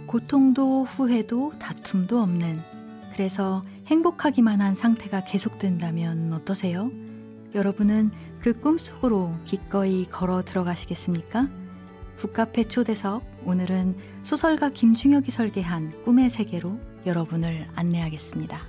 고통도 후회도 다툼도 없는, 그래서 행복하기만 한 상태가 계속된다면 어떠세요? 여러분은 그 꿈속으로 기꺼이 걸어 들어가시겠습니까? 북카페 초대석, 오늘은 소설가 김중혁이 설계한 꿈의 세계로 여러분을 안내하겠습니다.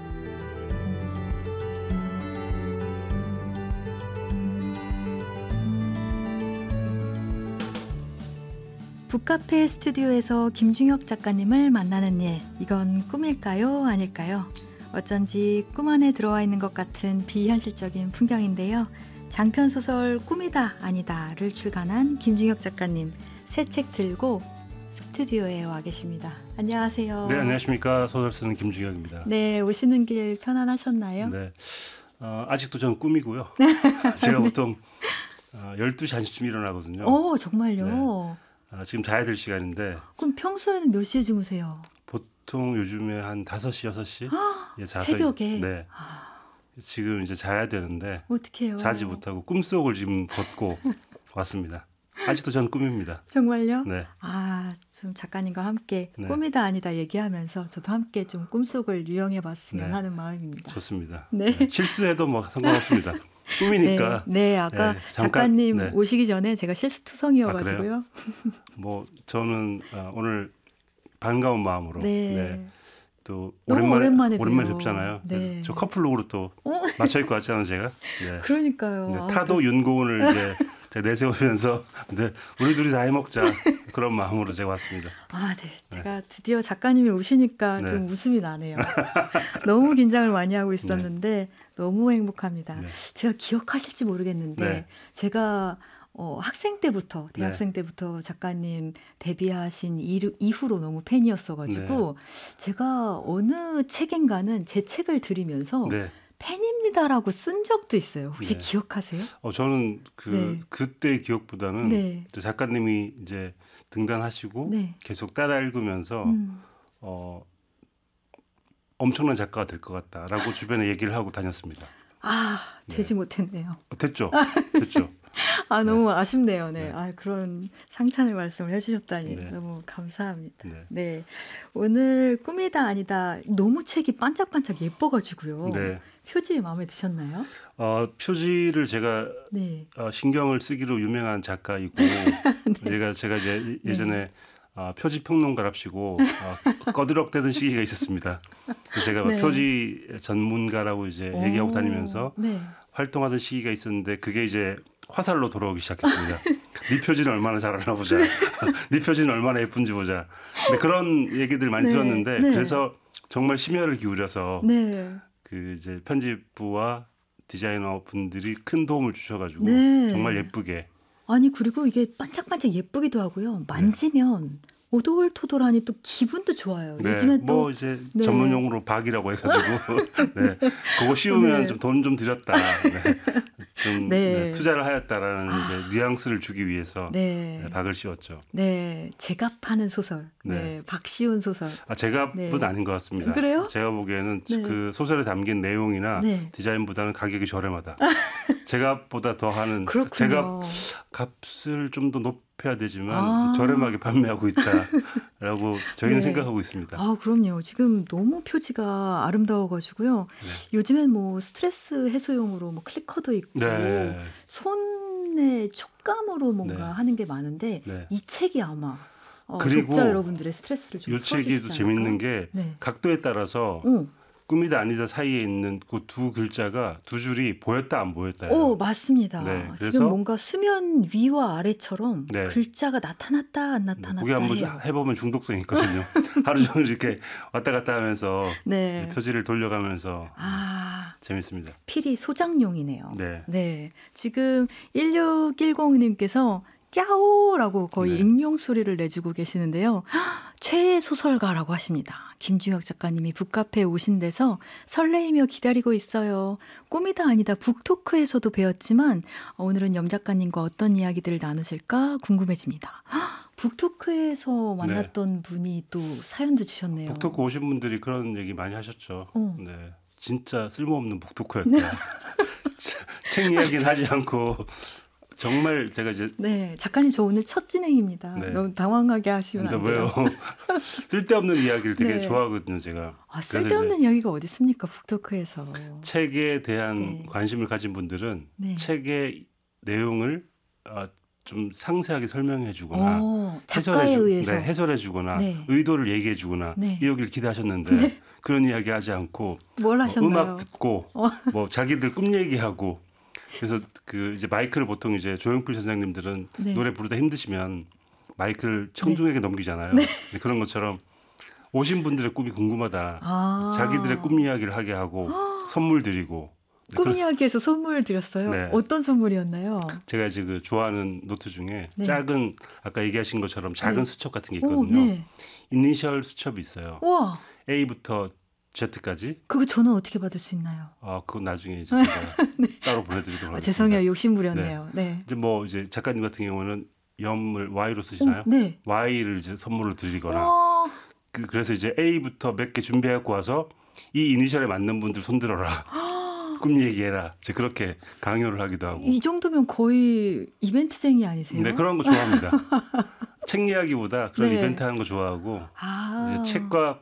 북카페 스튜디오에서 김중혁 작가님을 만나는 일, 이건 꿈일까요? 아닐까요? 어쩐지 꿈 안에 들어와 있는 것 같은 비현실적인 풍경인데요. 장편소설 꿈이다 아니다를 출간한 김중혁 작가님, 새 책 들고 스튜디오에 와 계십니다. 안녕하세요. 네, 안녕하십니까. 소설 쓰는 김중혁입니다. 네, 오시는 길 편안하셨나요? 네, 아직도 저는 꿈이고요. 제가 보통 12시 1시쯤 일어나거든요. 정말요? 네. 지금 자야 될 시간인데. 그럼 평소에는 몇 시에 주무세요? 보통 요즘에 한 5시, 6시? 예, 자서 새벽에? 네. 지금 이제 자야 되는데 어떡해요? 자지 못하고 꿈속을 지금 걷고 왔습니다. 아직도 저는 꿈입니다. 정말요? 네. 좀 작가님과 함께 네. 꿈이다 아니다 얘기하면서 저도 함께 좀 꿈속을 유영해봤으면 네. 하는 마음입니다. 좋습니다. 네. 네. 실수해도 뭐 상관없습니다. 꿈이니까. 네, 아까 네, 작가님 네. 오시기 전에 제가 실수투성이어가지고요. 뭐 저는 오늘 반가운 마음으로 또 오랜만에 뵙잖아요. 네. 저 커플룩으로 또 맞춰 입고 왔잖아요, 제가. 네. 그러니까요. 네, 타도 윤고은을 이제 제가 내세우면서 우리 둘이 다 해먹자 그런 마음으로 제가 왔습니다. 네. 제가 드디어 작가님이 오시니까 네. 좀 웃음이 나네요. 너무 긴장을 많이 하고 있었는데 너무 행복합니다. 네. 제가 기억하실지 모르겠는데 제가 학생 때부터, 대학생 때부터 작가님 데뷔하신 이후로 너무 팬이었어가지고 제가 어느 책인가는 제 책을 드리면서 팬입니다라고 쓴 적도 있어요. 혹시 기억하세요? 저는 그때의 기억보다는 작가님이 이제 등단하시고 계속 따라 읽으면서 엄청난 작가가 될 것 같다라고 주변에 얘기를 하고 다녔습니다. 되지 못했네요. 됐죠. 너무 아쉽네요. 네. 그런 상찬의 말씀을 해주셨다니 너무 감사합니다. 네. 오늘 꿈이다 아니다 너무 책이 반짝반짝 예뻐가지고요. 표지 마음에 드셨나요? 표지를 제가 신경을 쓰기로 유명한 작가이고 제가 이제 예전에 표지 평론가랍시고 꺼드럭대던 시기가 있었습니다. 제가 표지 전문가라고 이제 얘기하고 다니면서 활동하던 시기가 있었는데 그게 이제 화살로 돌아오기 시작했습니다. 네 표지는 얼마나 잘하나 보자. 네 표지는 얼마나 예쁜지 보자. 근데 그런 얘기들 많이 들었는데 그래서 정말 심혈을 기울여서 그 이제 편집부와 디자이너 분들이 큰 도움을 주셔가지고 정말 예쁘게. 그리고 이게 반짝반짝 예쁘기도 하고요. 만지면 오돌토돌하니 또 기분도 좋아요. 요즘에 또 뭐 이제 전문 용어로 박이라고 해가지고 그거 씌우면 좀 돈 좀 들였다. 좀 투자를 하였다라는 이제 뉘앙스를 주기 위해서 박을 씌웠죠. 제가 파는 소설. 박시훈 소설. 제값은 아닌 것 같습니다. 그래요? 제가 보기에는 그 소설에 담긴 내용이나 디자인보다는 가격이 저렴하다. 제값보다 더 하는 제값 값을 좀 더 높여야 되지만 저렴하게 판매하고 있다라고 저희는 생각하고 있습니다. 그럼요. 지금 너무 표지가 아름다워가지고요. 요즘엔 뭐 스트레스 해소용으로 뭐 클리커도 있고 손의 촉감으로 뭔가 하는 게 많은데 이 책이 아마 그리고 독자 여러분들의 스트레스를 좀 이 책이 또 재밌는 게 각도에 따라서 꿈이다 아니다 사이에 있는 그 두 글자가 두 줄이 보였다 안 보였다요. 맞습니다. 지금 뭔가 수면 위와 아래처럼 글자가 나타났다 안 나타났다 그게 한번 해보면 중독성이 있거든요. 하루 종일 이렇게 왔다 갔다 하면서 표지를 돌려가면서 재밌습니다. 필히 소장용이네요. 지금 1610님께서 꺄오라고 거의 익명 소리를 내주고 계시는데요. 최애 소설가라고 하십니다. 김중혁 작가님이 북카페에 오신 데서 설레이며 기다리고 있어요. 꿈이다 아니다 북토크에서도 배웠지만 오늘은 염 작가님과 어떤 이야기들을 나누실까 궁금해집니다. 북토크에서 만났던 분이 또 사연도 주셨네요. 북토크 오신 분들이 그런 얘기 많이 하셨죠. 진짜 쓸모없는 북토크였다. 책 이야기는 하지 않고 정말 제가 이제 네, 작가님 저 오늘 첫 진행입니다. 네. 너무 당황하게 하시면 안 돼요. 왜요? 쓸데없는 이야기를 되게 네. 좋아하거든요, 제가. 쓸데없는 이야기가 어디 있습니까, 북토크에서. 책에 대한 네. 관심을 가진 분들은 네. 책의 내용을 좀 상세하게 설명해 주거나 작가에 의해서 해설해 주거나 네. 의도를 얘기해 주거나 네. 이러길 기대하셨는데 그런 이야기 하지 않고 뭘 하셨나요? 음악 듣고 뭐 자기들 꿈 얘기하고 그래서 그 이제 마이크를 보통 이제 조용필 선생님들은 네. 노래 부르다 힘드시면 마이크를 청중에게 넘기잖아요. 네. 그런 것처럼 오신 분들의 꿈이 궁금하다. 자기들의 꿈 이야기를 하게 하고 선물 드리고. 꿈 이야기에서 선물 드렸어요. 네. 어떤 선물이었나요? 제가 이제 그 좋아하는 노트 중에 네. 작은 아까 얘기하신 것처럼 작은 네. 수첩 같은 게 있거든요. 네. 이니셜 수첩이 있어요. 와, A부터 Z까지. 그거 저는 어떻게 받을 수 있나요? 그건 나중에 이제 제가 따로 보내드리도록 하겠습니다. 죄송해요, 욕심부렸네요. 네. 이제 작가님 같은 경우는 염을 Y로 쓰시나요? 네. Y를 이제 선물로 드리거나. 와, 그래서 이제 A부터 몇 개 준비해갖고 와서 이 이니셜에 맞는 분들 손들어라. 꿈 얘기해라. 이제 그렇게 강요를 하기도 하고. 이 정도면 거의 이벤트쟁이 아니세요? 네, 그런 거 좋아합니다. 책 이야기보다 그런 네. 이벤트 하는 거 좋아하고 이제 책과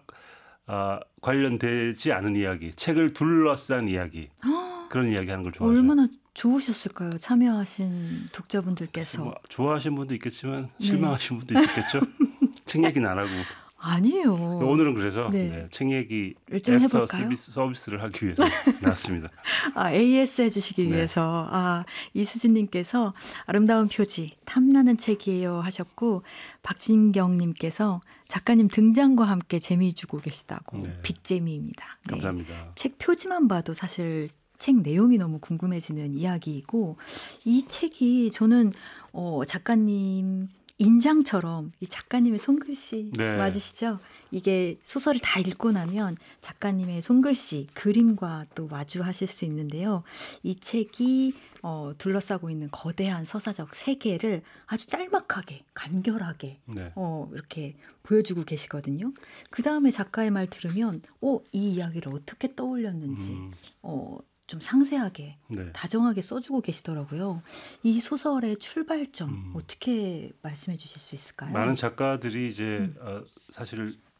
관련되지 않은 이야기, 책을 둘러싼 이야기 그런 이야기 하는 걸 좋아하죠. 얼마나 좋으셨을까요? 참여하신 독자분들께서. 뭐, 좋아하시는 분도 있겠지만 실망하신 분도 있었겠죠. 책 얘기는 안 하고. 아니에요. 오늘은 그래서 네. 책 얘기 좀 애프터 해볼까요? 서비스를 하기 위해서 나왔습니다. AS 해주시기 네. 위해서. 이수진님께서 아름다운 표지 탐나는 책이에요 하셨고, 박진경님께서 작가님 등장과 함께 재미 주고 계시다고. 네. 빅재미입니다. 네. 감사합니다. 책 표지만 봐도 사실 책 내용이 너무 궁금해지는 이야기이고, 이 책이 저는 작가님 인장처럼 이 작가님의 손글씨 네. 맞으시죠? 이게 소설을 다 읽고 나면 작가님의 손글씨, 그림과 또 마주하실 수 있는데요. 이 책이 둘러싸고 있는 거대한 서사적 세계를 아주 짤막하게, 간결하게 네. 이렇게 보여주고 계시거든요. 그 다음에 작가의 말 들으면 이 이야기를 어떻게 떠올렸는지 좀 상세하게 네. 다정하게 써주고 계시더라고요. 이 소설의 출발점 어떻게 말씀해 주실 수 있을까요? 많은 작가들이 이제 사실